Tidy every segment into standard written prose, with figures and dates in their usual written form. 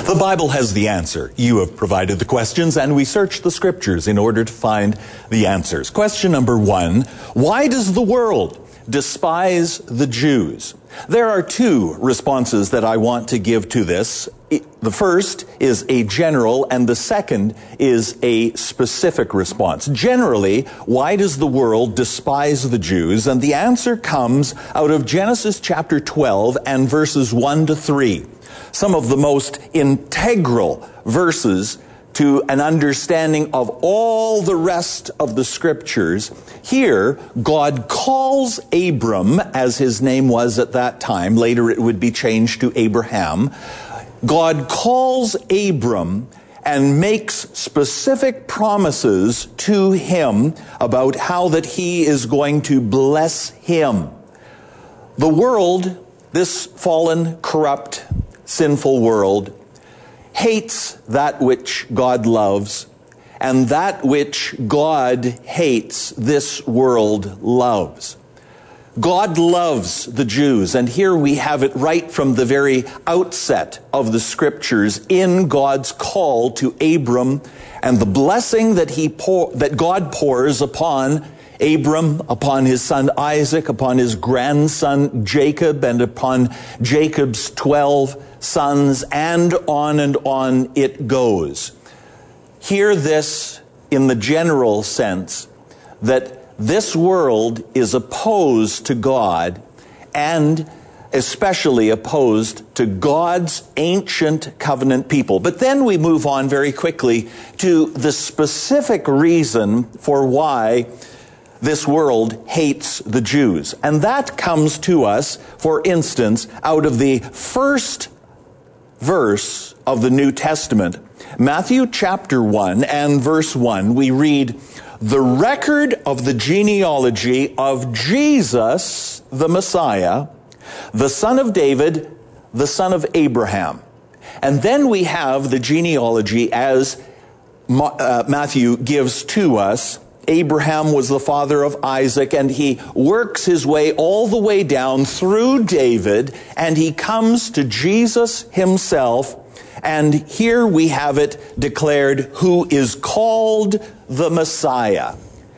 The Bible has the answer. You have provided the questions, and we search the scriptures in order to find the answers. Question number 1, why does the world despise the Jews? There are two responses that I want to give to this. The first is a general, and the second is a specific response. Generally, why does the world despise the Jews? And the answer comes out of Genesis chapter 12 and verses 1 to 3. Some of the most integral verses to an understanding of all the rest of the scriptures. Here, God calls Abram, as his name was at that time. Later it would be changed to Abraham. God calls Abram and makes specific promises to him about how that he is going to bless him. The world, this fallen, corrupt, sinful world, hates that which God loves, and that which God hates, this world loves. God loves the Jews, and here we have it right from the very outset of the scriptures in God's call to Abram and the blessing that God pours upon Abram, upon his son Isaac, upon his grandson Jacob, and upon Jacob's 12 sons, and on it goes. Hear this in the general sense, that this world is opposed to God, and especially opposed to God's ancient covenant people. But then we move on very quickly to the specific reason for why this world hates the Jews. And that comes to us, for instance, out of the first verse of the New Testament. Matthew chapter 1 and verse 1, we read, "The record of the genealogy of Jesus, the Messiah, the son of David, the son of Abraham." And then we have the genealogy as Matthew gives to us. Abraham was the father of Isaac, and he works his way all the way down through David, and he comes to Jesus himself, and here we have it declared, who is called the Messiah,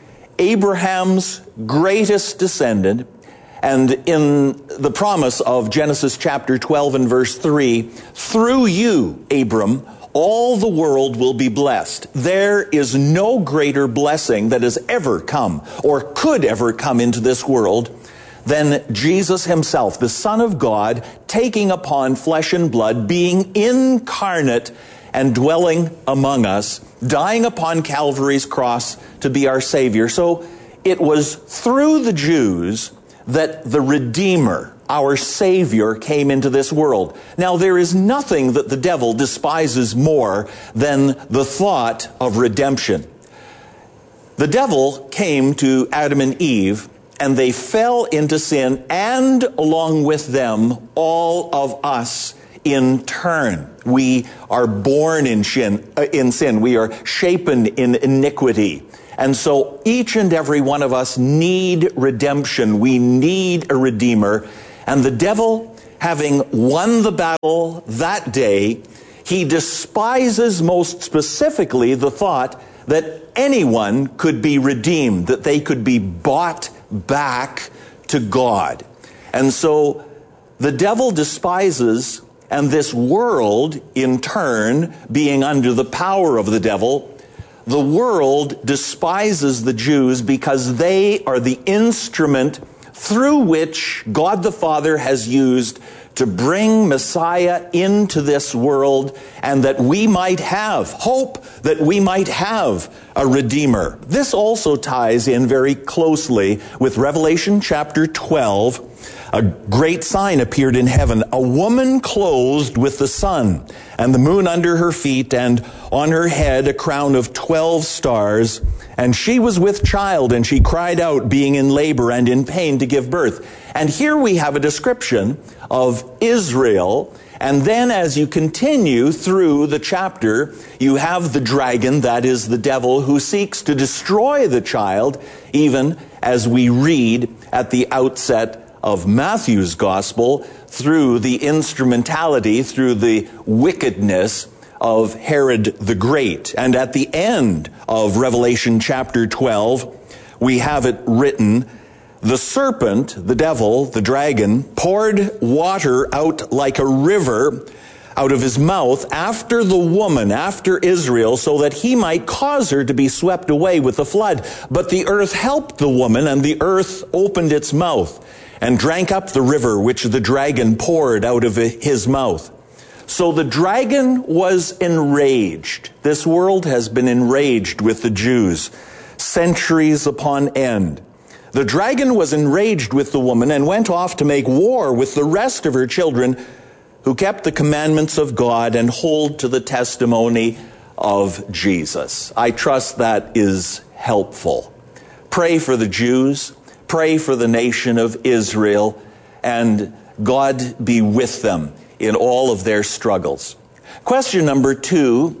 Abraham's greatest descendant. And in the promise of Genesis chapter 12 and verse 3, through you, Abram, all the world will be blessed. There is no greater blessing that has ever come or could ever come into this world than Jesus himself, the Son of God, taking upon flesh and blood, being incarnate and dwelling among us, dying upon Calvary's cross to be our Savior. So it was through the Jews that the Redeemer, our Savior, came into this world. Now, there is nothing that the devil despises more than the thought of redemption. The devil came to Adam and Eve, and they fell into sin, and along with them, all of us in turn. We are born in sin. We are shapen in iniquity. And so each and every one of us need redemption. We need a Redeemer. And the devil, having won the battle that day, he despises most specifically the thought that anyone could be redeemed, that they could be bought back to God. And so the devil despises, and this world, in turn, being under the power of the devil, the world despises the Jews because they are the instrument through which God the Father has used to bring Messiah into this world, and that we might have hope, that we might have a Redeemer. This also ties in very closely with Revelation chapter 12. A great sign appeared in heaven, a woman clothed with the sun, and the moon under her feet, and on her head a crown of 12 stars. And she was with child, and she cried out, being in labor and in pain to give birth. And here we have a description of Israel. And then as you continue through the chapter, you have the dragon, that is the devil, who seeks to destroy the child, even as we read at the outset of Matthew's gospel, through the instrumentality, through the wickedness of Herod the Great. And at the end of Revelation chapter 12, we have it written, the serpent, the devil, the dragon, poured water out like a river out of his mouth after the woman, after Israel, so that he might cause her to be swept away with the flood. But the earth helped the woman, and the earth opened its mouth and drank up the river which the dragon poured out of his mouth. So the dragon was enraged. This world has been enraged with the Jews centuries upon end. The dragon was enraged with the woman and went off to make war with the rest of her children who kept the commandments of God and hold to the testimony of Jesus. I trust that is helpful. Pray for the Jews, pray for the nation of Israel, and God be with them in all of their struggles. Question number 2,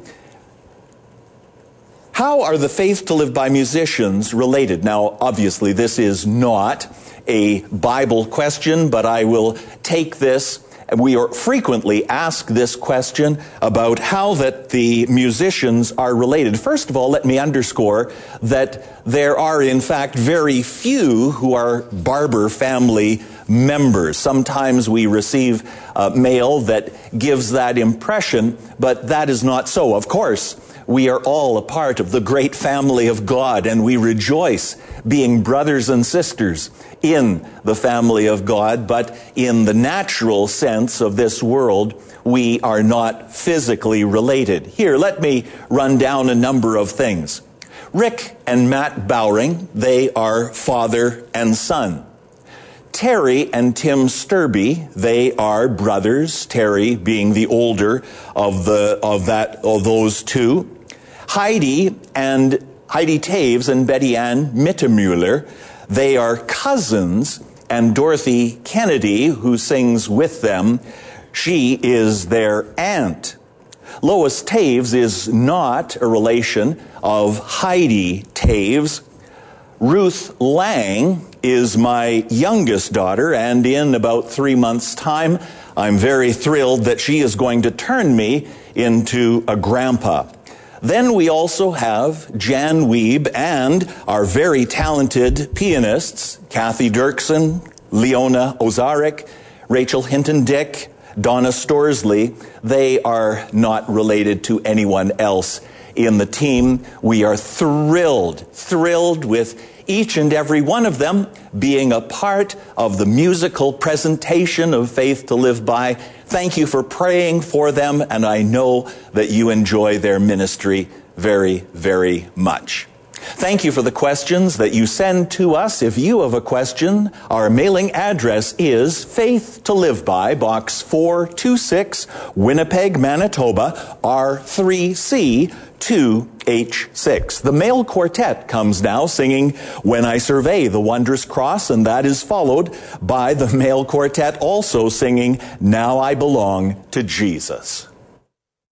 how are the Faith to Live By musicians related? Now, obviously, this is not a Bible question, but I will take this. We are frequently asked this question about how that the musicians are related. First of all, let me underscore that there are, in fact, very few who are Barber family members. Sometimes we receive mail that gives that impression, but that is not so. Of course, we are all a part of the great family of God, and we rejoice being brothers and sisters in the family of God, but in the natural sense of this world, we are not physically related. Here, let me run down a number of things. Rick and Matt Bowring, they are father and son. Terry and Tim Sturby, they are brothers, Terry being the older of those two. Heidi Taves and Betty Ann Mittemuller, they are cousins, and Dorothy Kennedy, who sings with them, she is their aunt. Lois Taves is not a relation of Heidi Taves. Ruth Lang is my youngest daughter, and in about 3 months' time, I'm very thrilled that she is going to turn me into a grandpa. Then we also have Jan Wiebe and our very talented pianists, Kathy Dirksen, Leona Ozarek, Rachel Hinton-Dick, Donna Storsley. They are not related to anyone else in the team. We are thrilled with each and every one of them being a part of the musical presentation of Faith to Live By. Thank you for praying for them, and I know that you enjoy their ministry very, very much. Thank you for the questions that you send to us. If you have a question, our mailing address is Faith to Live By, Box 426, Winnipeg, Manitoba, R3C 2H6. The male quartet comes now singing When I Survey the Wondrous Cross, and that is followed by the male quartet also singing Now I Belong to Jesus.